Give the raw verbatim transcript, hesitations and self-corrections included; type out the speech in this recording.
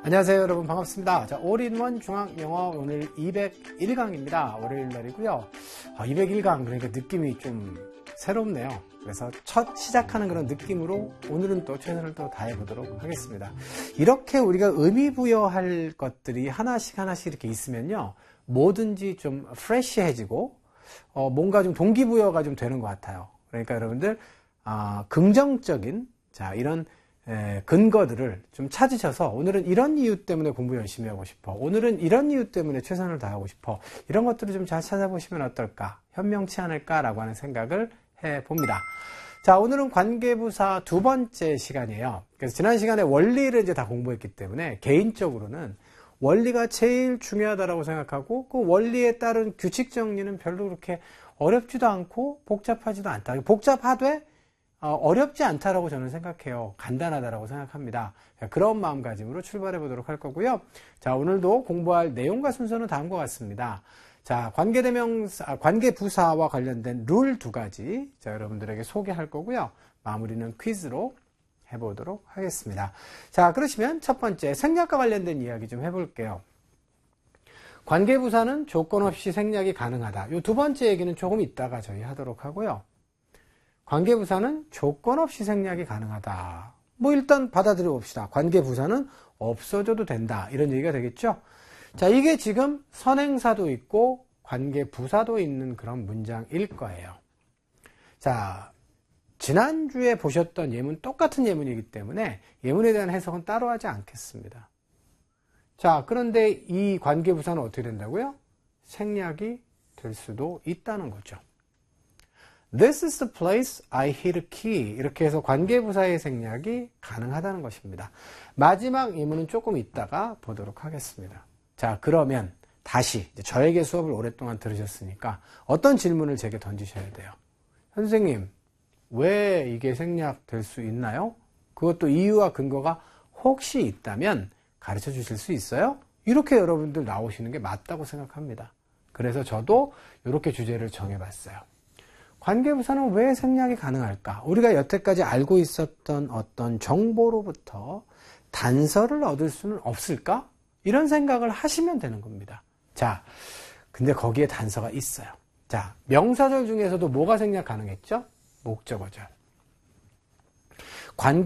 안녕하세요 여러분, 반갑습니다. 자, 올인원 중학영어 오늘 이백일 강입니다. 월요일 날이고요. 아, 이백일 강, 그러니까 느낌이 좀 새롭네요. 그래서 첫 시작하는 그런 느낌으로 오늘은 또 최선을 또 다해보도록 하겠습니다. 이렇게 우리가 의미 부여할 것들이 하나씩 하나씩 이렇게 있으면요, 뭐든지 좀 프레시해지고 어, 뭔가 좀 동기부여가 좀 되는 것 같아요. 그러니까 여러분들 아, 긍정적인 자 이런 에, 근거들을 좀 찾으셔서 오늘은 이런 이유 때문에 공부 열심히 하고 싶어, 오늘은 이런 이유 때문에 최선을 다하고 싶어, 이런 것들을 좀 잘 찾아보시면 어떨까, 현명치 않을까라고 하는 생각을 해봅니다. 자, 오늘은 관계부사 두 번째 시간이에요. 그래서 지난 시간에 원리를 이제 다 공부했기 때문에 개인적으로는 원리가 제일 중요하다고 생각하고, 그 원리에 따른 규칙 정리는 별로 그렇게 어렵지도 않고 복잡하지도 않다. 복잡하되 어렵지 않다라고 저는 생각해요. 간단하다라고 생각합니다. 그런 마음가짐으로 출발해 보도록 할 거고요. 자, 오늘도 공부할 내용과 순서는 다음과 같습니다. 자, 관계대명사, 관계부사와 관련된 룰 두 가지 자, 여러분들에게 소개할 거고요. 마무리는 퀴즈로 해보도록 하겠습니다. 자, 그러시면 첫 번째 생략과 관련된 이야기 좀 해볼게요. 관계부사는 조건 없이 생략이 가능하다. 이 두 번째 얘기는 조금 이따가 저희 하도록 하고요. 관계부사는 조건 없이 생략이 가능하다. 뭐 일단 받아들여 봅시다. 관계부사는 없어져도 된다. 이런 얘기가 되겠죠. 자, 이게 지금 선행사도 있고 관계부사도 있는 그런 문장일 거예요. 자, 지난주에 보셨던 예문 똑같은 예문이기 때문에 예문에 대한 해석은 따로 하지 않겠습니다. 자, 그런데 이 관계부사는 어떻게 된다고요? 생략이 될 수도 있다는 거죠. This is the place I hid a key. 이렇게 해서 관계부사의 생략이 가능하다는 것입니다. 마지막 예문은 조금 있다가 보도록 하겠습니다. 자, 그러면 다시 저에게 수업을 오랫동안 들으셨으니까 어떤 질문을 제게 던지셔야 돼요. 선생님, 왜 이게 생략될 수 있나요? 그것도 이유와 근거가 혹시 있다면 가르쳐 주실 수 있어요? 이렇게 여러분들 나오시는 게 맞다고 생각합니다. 그래서 저도 이렇게 주제를 정해봤어요. 관계부사는 왜 생략이 가능할까? 우리가 여태까지 알고 있었던 어떤 정보로부터 단서를 얻을 수는 없을까? 이런 생각을 하시면 되는 겁니다. 자, 근데 거기에 단서가 있어요. 자, 명사절 중에서도 뭐가 생략 가능했죠? 목적어절. 관계